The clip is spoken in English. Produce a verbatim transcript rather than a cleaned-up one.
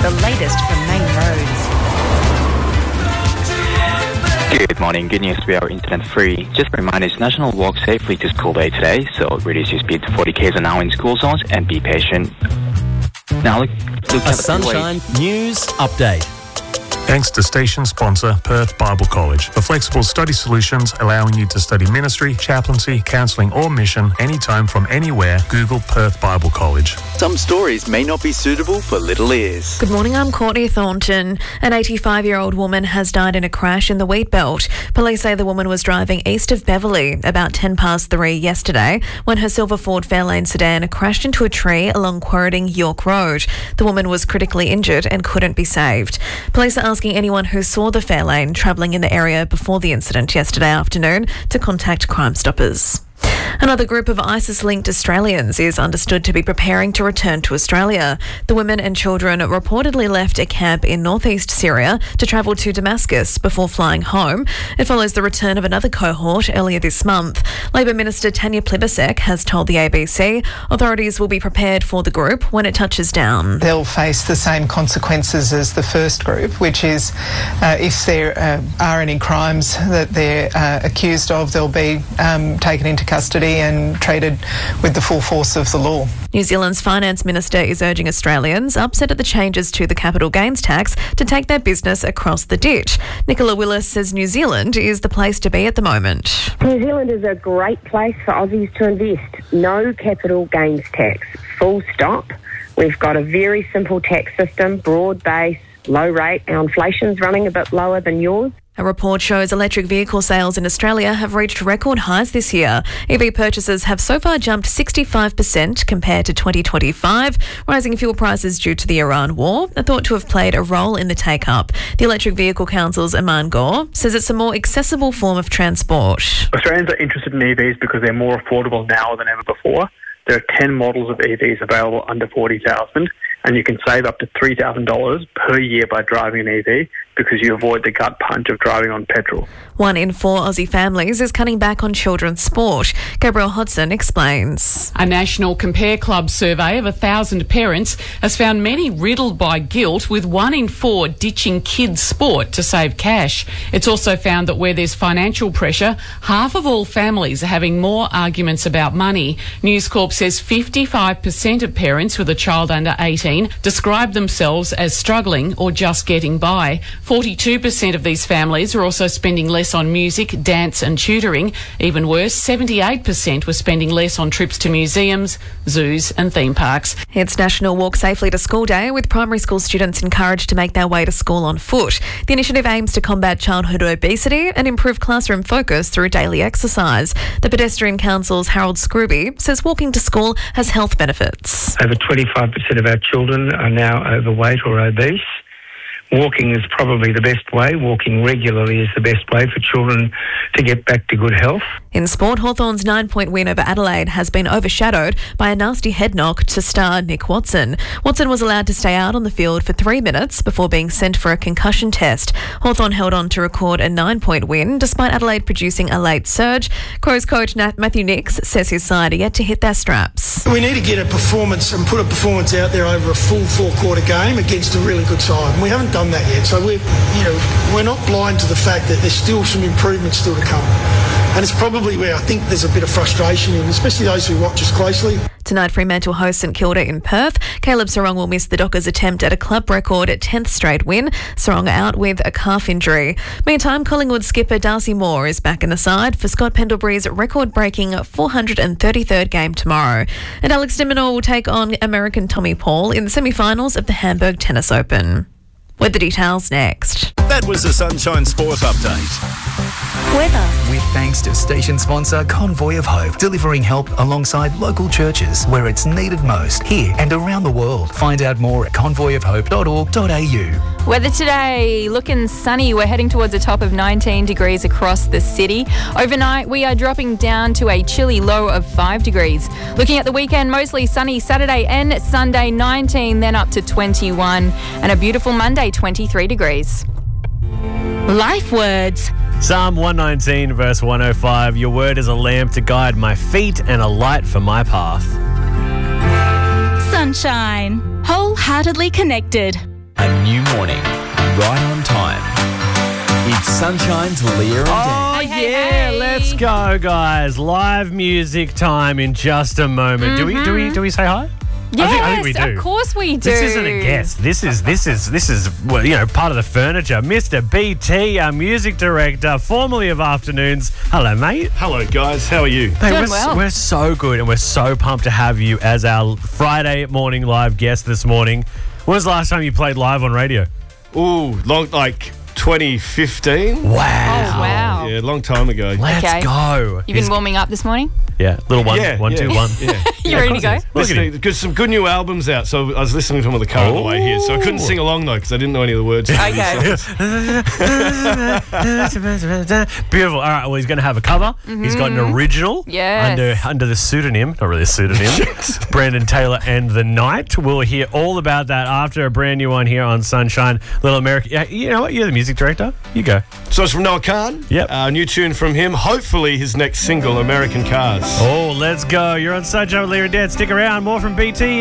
the latest from main roads. Good morning. Good news, we are internet free. Just a reminder, it's National Walk Safely to School Day today, so reduce your speed to forty kilometers an hour in school zones and be patient. Now look, look A at Sunshine News Update. Thanks to station sponsor Perth Bible College for flexible study solutions allowing you to study ministry, chaplaincy, counselling or mission anytime from anywhere. Google Perth Bible College. Some stories may not be suitable for little ears. Good morning, I'm Courtney Thornton. An eighty-five-year-old woman has died in a crash in the Wheat Belt. Police say the woman was driving east of Beverley about ten past three yesterday when her silver Ford Fairlane sedan crashed into a tree along Quarrading York Road. The woman was critically injured and couldn't be saved. Police are asking anyone who saw the Fairlane travelling in the area before the incident yesterday afternoon to contact Crime Stoppers. Another group of ISIS-linked Australians is understood to be preparing to return to Australia. The women and children reportedly left a camp in northeast Syria to travel to Damascus before flying home. It follows the return of another cohort earlier this month. Labor Minister Tanya Plibersek has told the A B C authorities will be prepared for the group when it touches down. They'll face the same consequences as the first group, which is uh, if there uh, are any crimes that they're uh, accused of, they'll be um, taken into custody and treated with the full force of the law. New Zealand's Finance Minister is urging Australians upset at the changes to the capital gains tax to take their business across the ditch. Nicola Willis says New Zealand is the place to be at the moment. New Zealand is a great place for Aussies to invest. No capital gains tax. Full stop. We've got a very simple tax system, broad base, low rate. Our inflation's running a bit lower than yours. A report shows electric vehicle sales in Australia have reached record highs this year. E V purchases have so far jumped sixty-five percent compared to twenty twenty-five. Rising fuel prices due to the Iran war are thought to have played a role in the take-up. The Electric Vehicle Council's Aman Gore says it's a more accessible form of transport. Australians are interested in E Vs because they're more affordable now than ever before. There are ten models of E Vs available under forty thousand dollars, and you can save up to three thousand dollars per year by driving an E V because you avoid the gut punch of driving on petrol. One in four Aussie families is cutting back on children's sport. Gabrielle Hodson explains. A National Compare Club survey of one thousand parents has found many riddled by guilt, with one in four ditching kids' sport to save cash. It's also found that where there's financial pressure, half of all families are having more arguments about money. News Corp says fifty-five percent of parents with a child under eighteen describe themselves as struggling or just getting by. forty-two percent of these families are also spending less on music, dance and tutoring. Even worse, seventy-eight percent were spending less on trips to museums, zoos and theme parks. It's National Walk Safely to School Day, with primary school students encouraged to make their way to school on foot. The initiative aims to combat childhood obesity and improve classroom focus through daily exercise. The Pedestrian Council's Harold Scrooby says walking to school has health benefits. Over twenty-five percent of our children are now overweight or obese. Walking is probably the best way. Walking regularly is the best way for children to get back to good health. In sport, Hawthorn's nine-point win over Adelaide has been overshadowed by a nasty head knock to star Nick Watson. Watson was allowed to stay out on the field for three minutes before being sent for a concussion test. Hawthorn held on to record a nine-point win despite Adelaide producing a late surge. Crows coach Matthew Nix says his side are yet to hit their straps. We need to get a performance and put a performance out there over a full four-quarter game against a really good side. We haven't done that yet, so we're, you know, we're not blind to the fact that there's still some improvements still to come. And it's probably where I think there's a bit of frustration, especially those who watch us closely. Tonight, Fremantle hosts St Kilda in Perth. Caleb Sarong will miss the Dockers' attempt at a club record at tenth straight win. Sarong out with a calf injury. Meantime, Collingwood skipper Darcy Moore is back in the side for Scott Pendlebury's record-breaking four hundred thirty-third game tomorrow. And Alex de Minaur will take on American Tommy Paul in the semi-finals of the Hamburg Tennis Open. With the details next. That was the Sunshine Sport Update. Weather. With thanks to station sponsor Convoy of Hope, delivering help alongside local churches where it's needed most, here and around the world. Find out more at convoy of hope dot org dot a u. Weather today, looking sunny. We're heading towards a top of nineteen degrees across the city. Overnight, we are dropping down to a chilly low of five degrees. Looking at the weekend, mostly sunny Saturday and Sunday, nineteen, then up to twenty-one. And a beautiful Monday, twenty-three degrees. Life words. Psalm one nineteen, verse one oh five. Your word is a lamp to guide my feet and a light for my path. Sunshine. Wholeheartedly connected. A new morning, right on time. It's Sunshine's Leah and Dan. Oh, yeah, let's go, guys. Live music time in just a moment. Do we do we do we say hi? Yes, I think, I think we do. of course we do. This isn't a guest. This is this is this is well, you know, part of the furniture. Mister B T, our music director, formerly of Afternoons. Hello, mate. Hello, guys. How are you? Mate, Doing we're, well. we're so good, and we're so pumped to have you as our Friday morning live guest this morning. When was the last time you played live on radio? Ooh, long like twenty fifteen. Wow. Oh, wow. Yeah, a long time ago. Let's Okay. go. You've been warming up this morning? Yeah, little one, Yeah, one, yeah, two, one. Yeah. You ready to go? Look at Listening, him. good, some good new albums out, so I was listening to them with the car on the way here, so I couldn't sing along though because I didn't know any of the words. to Okay. these songs. Beautiful. All right, well, he's going to have a cover. He's got an original Yes. under under the pseudonym, not really a pseudonym, Brandon Taylor and the Night. We'll hear all about that after a brand new one here on Sunshine, Little America. Yeah, you know what? You're the music director. You go. So it's from Noah Khan. Yep. Uh, new tune from him. Hopefully his next single, American Cars. Oh, let's go. You're on Sunshine with Leah and Dan. Stick around. More from B T.